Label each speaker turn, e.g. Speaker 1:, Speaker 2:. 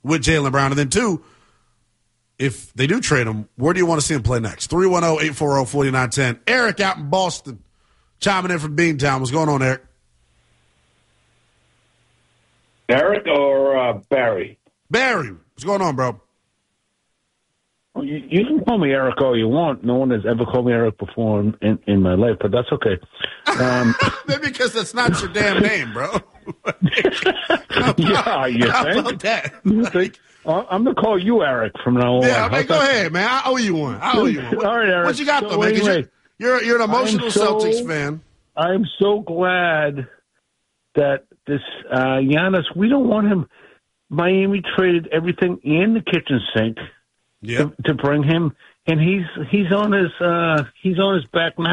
Speaker 1: with Jaylen Brown? And then, two, if they do trade him, where do you want to see him play next? 310-840-4910. Eric out in Boston, chiming in from Beantown. What's going on, Eric?
Speaker 2: Eric or Barry?
Speaker 1: Barry, what's going on, bro?
Speaker 3: Well, you can call me Eric all you want. No one has ever called me Eric before in my life, but that's okay.
Speaker 1: Maybe because that's not your damn name, bro.
Speaker 3: Yeah, you think?
Speaker 1: That?
Speaker 3: You think? I'm going to call you Eric from now on.
Speaker 1: Yeah, man, go ahead, man. I owe you one.
Speaker 3: All right, Eric.
Speaker 1: What you got, though, man?
Speaker 3: Anyway,
Speaker 1: you're an emotional Celtics fan.
Speaker 3: I'm so glad that this Giannis, we don't want him. Miami traded everything in the kitchen sink to bring him, and he's on his back now.